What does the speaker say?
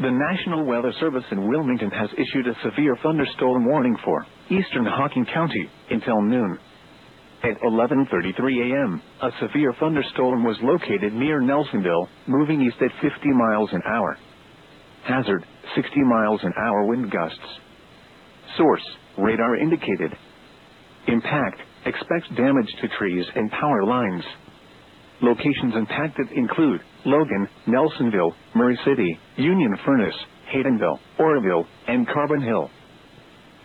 The National Weather Service in Wilmington has issued a severe thunderstorm warning for eastern Hocking County until noon. At 11:33 a.m., a severe thunderstorm was located near Nelsonville, moving east at 50 miles an hour. Hazard, 60 miles an hour wind gusts. Source, radar indicated. Impact, expect damage to trees and power lines. Locations impacted include Logan, Nelsonville, Murray City, Union Furnace, Haydenville, Oroville, and Carbon Hill.